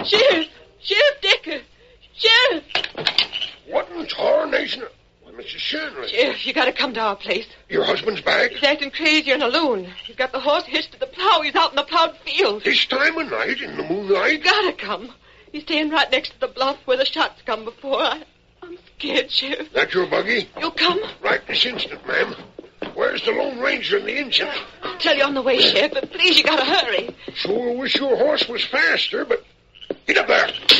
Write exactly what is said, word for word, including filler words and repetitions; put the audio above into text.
Sheriff! Sheriff Decker! Sheriff! What in tarnation? Why, Missus Shanley. Sheriff, you gotta come to our place. Your husband's back? He's acting crazy and alone. He's got the horse hitched to the plow. He's out in the plowed field. This time of night, in the moonlight? You gotta come. He's staying right next to the bluff where the shots come before. I, I'm scared, Sheriff. That your buggy? You'll come? Right this instant, ma'am. Where's the Lone Ranger and the engine? I'll tell you on the way, Sheriff, but please, you gotta hurry. Sure wish your horse was faster, but... Get up there.